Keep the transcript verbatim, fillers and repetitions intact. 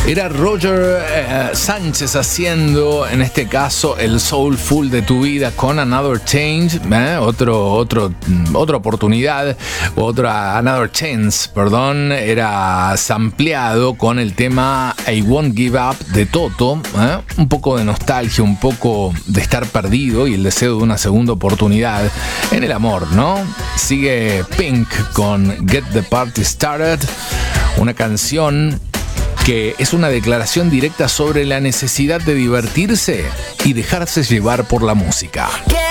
Era Roger eh, Sánchez haciendo, en este caso, el Soulful de tu vida con Another Change, ¿eh? otro, otro, otra oportunidad, otra Another Chance, perdón, era sampleado con el tema I Won't Give Up de Toto, ¿eh? un poco de nostalgia, un poco de estar perdido y el deseo de una segunda oportunidad en el amor, ¿no? Sigue Pink con Get the Party Started, una canción que es una declaración directa sobre la necesidad de divertirse y dejarse llevar por la música. Get